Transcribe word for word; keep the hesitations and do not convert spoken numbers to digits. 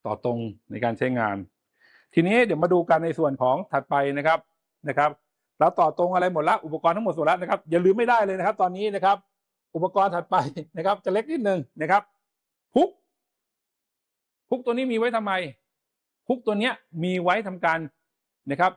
ต่อตรงในการใช้งานทีนี้เดี๋ยวมาดูกันในส่วนของถัดไปนะครับนะครับเราต่อตรงอะไรหมดละอุปกรณ์ทั้งหมดหมดแล้วนะครับอย่าลืมไม่ได้เลยนะครับตอนนี้นะครับอุปกรณ์ถัดไปนะครับจะเล็กนิดนึงนะครับฮุกฮุกตัวนี้มีไว้ทำไมฮุกตัวนี้มีไว้ทำการนะครับ